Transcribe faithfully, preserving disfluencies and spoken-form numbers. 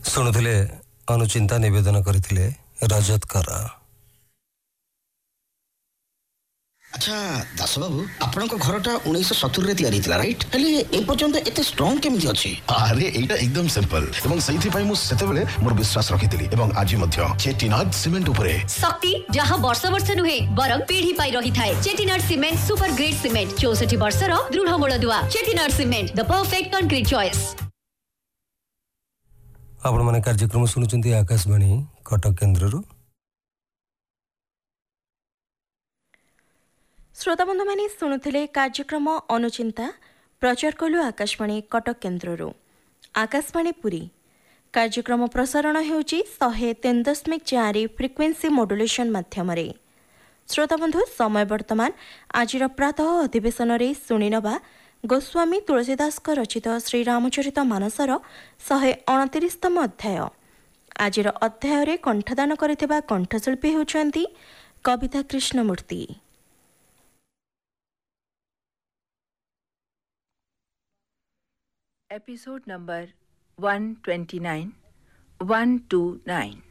ଶୁଣୁଥିଲେ ଅନୁଚିନ୍ତା ନିବେଦନ କରିଥିଲେ ରଜତ କର। अच्छा दास बाबू आपनक घरटा उन्नीस सत्तर रे तैयारी थिला राइट हेले ए पर्यंत एते स्ट्रांग केमि अछि? अरे एटा एकदम सिंपल एवं सही पई मु सेते बेले मोर विश्वास रखितली एवं आज मध्य चेटिनाड सीमेंट उपरे शक्ति जहां वर्ष वर्ष नुहे बरम पीढ़ी पाई रही थाए। Chettinad cement super grade cement चौसठ वर्ष रो दृढ़ मूलदुआ। Chettinad cement the perfect concrete choice. आपण माने कार्यक्रम सुनुचंती आकाशवाणी कटक केंद्ररू। श्रोता बंधु माने शुणुथिले कार्यक्रम अनुचिंता प्रचार कलु आकाशवाणी कटक केन्द्ररू। आकाशवाणी पुरी कार्यक्रम प्रसारण हेउची शहे तीन दशमिक चार फ्रिक्वेन्सी मॉड्यूलेशन माध्यम। श्रोता बंधु समय वर्तमान आजिर प्रातः अधिवेशन रे सुनिनबा गोस्वामी तुलसीदास रचित श्री रामचरित मानसर शहे अणतीसतम अध्याय। आजिर अध्याय रे कंठदान करिथिबा कंठशिल्पी हेउचंती कविता Krishnamurthy. Episode number one twenty-nine, one twenty-nine.